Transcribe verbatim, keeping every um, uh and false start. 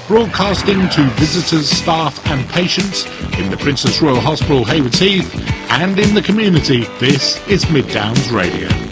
broadcasting to visitors, staff and patients in the Princess Royal Hospital, Haywards Heath, and in the community. This is Mid Downs Radio.